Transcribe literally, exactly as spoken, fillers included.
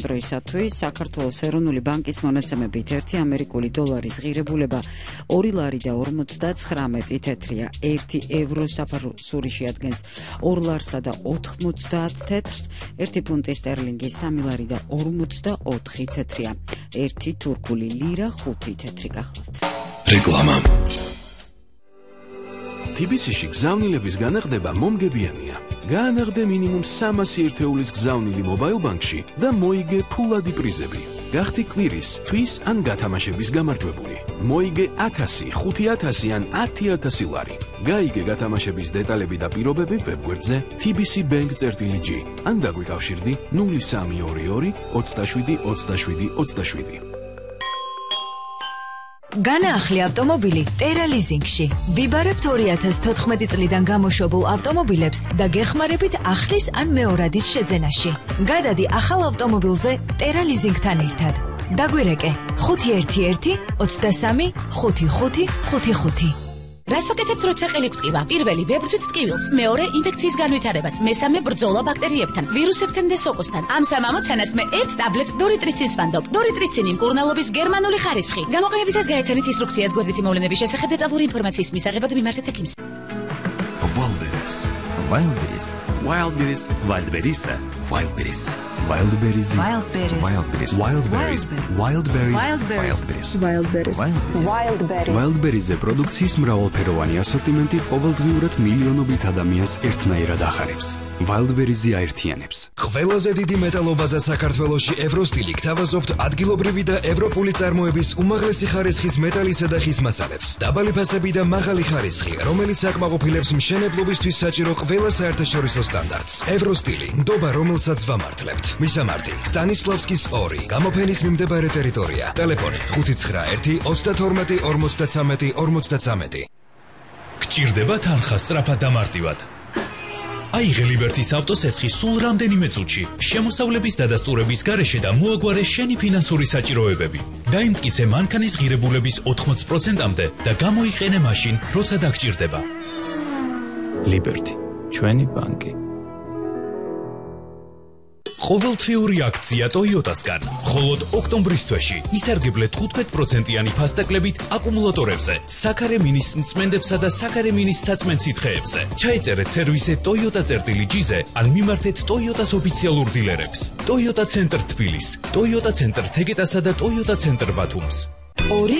დროისათვის საქართველოს ეროვნული ბანკის მონაცემებით ერთი ამერიკული დოლარის ღირებულება ორი ლარი და ორმოცდაცხრამეტი თეთრია. ერთი ევრო საფრანგური შეადგენს ორ ლარსა და ოთხმოცდაათ თეთრს, ერთი ფუნტი სტერლინგი სამი ლარი და ორმოცდაოთხი თეთრია. ერთი თურქული ლირა ხუთი თეთრი გახლავთ. რეკლამა. თბილისში გზავნილების განახდება მომგებიანია. გაანაღდე მინიმუმ სამასი ერთეულის გზავნილი მობაილ ბანკში და მოიგე ფულადი პრიზები. გახდი კვირის, თვის ან გათამაშების გამარჯვებული. მოიგე ათასი, ხუთი ათასი ან ათი ათასი ლარი. გაიგე გათამაშების დეტალები და პირობები ვებგვერდზე tbcbank.gr ან დაგვიკავშირდი ნული სამი ორი ორი ოცდაშვიდი ოცდაშვიდი ოცდაშვიდი. განაახლი ავტომობილი ტერა ლიზინგში. ვიბარებთ ორი ათას თოთხმეტი წლიდან გამოშვებულ ავტომობილებს და გეხმარებით ახლის ან მეორადის შეძენაში. გადადი ახალ ავტომობილზე ტერა ლიზინგთან ერთად. დაგვირეკე ხუთი ერთი ერთი ოცდასამი ხუთი ხუთი ხუთი ხუთი. რას ვაკეთებთ, როცა ყელი გვტკივა? პირველი ვებრძვით ტკივილს, მეორე ინფექციის განვითარებას, მესამე ბრძოლა ბაქტერიებთან, ვირუსებთან და სოკოსთან. ამ სამ ამოცანას მე ერთ ტაბლეტ დორიტრიცინს ვანდობ. დორიტრიცინი მკურნალობის გერმანული ხარისხი. გამოყენებისას გაეცანით ინსტრუქციას გვერდითი მოვლენების შესახებ დეტალური ინფორმაციის მისაღებად მიმართეთ ექიმს. Wildberries. Wildberries. Wildberries. Wildberries. Wildberries. Wildberries. Wildberries. Wildberries. Wildberries. Wildberries. Wildberries. Wildberries. Wildberries-ზე პროდუქციის მრავალფეროვანი ასორტიმენტი ყოველდღიურად მილიონობით ადამიანს ერთნაირად ახარებს. Wildberries-ი აერთიანებს. ყველაზე დიდი მეტალობაზე საქართველოში ევროსტილი გთავაზობთ ადგილობრივი და ევროპული წარმოების უმაღლესი ხარისხის მეტალისა და ხის მასალებს. დაბალი ფასები და მაღალი ხარისხი, რომელიც აკმაყოფილებს მშენებლობისთვის საჭირო ყველა საერთაშორისო სტანდარტს. ევროსტილი, ნდობა, რომელსაც ვამართლებთ. მისამართი: სტანისლავსკის ორი, გამოფენის მიმდებარე ტერიტორია. ტელეფონი: ხუთი ცხრა ერთი ოცდათორმეტი ორმოცდაცამეტი ორმოცდაცამეტი. გჭირდება თანხა სწრაფად და მარტივად. აიღე ლიბერტის ავტოსესხი სულ რამდენიმე წუთში, შემოსავლების დადასტურების გარეშე და მოაგვარე შენი ფინანსური საჭიროებები. დაიმტკიცე მანქანის ღირებულების ოთხმოცი პროცენტამდე და გამოიყენე მაშინ, როცა დაგჭირდება. ლიბერტი, ჩვენი ბანკი. ყოველთვიური აქცია ტოიოტასგან. მხოლოდ ოქტომბრის თვეში ისარგებლეთ თხუთმეტ პროცენტიანი ფასტაკლებით აკუმულატორებზე, საქარე მინის მწმენდებსა და საქარე მინის საწმენ სითხეებზე. ჩაეწერეთ სერვისე toyota.gr-ზე ან მიმართეთ ტოიოტას ოფიციალურ დილერებს. ტოიოტა ცენტრ თბილისს, ტოიოტა ცენტრ თეგეტასა და ტოიოტა ცენტრ ბათუმს. ორი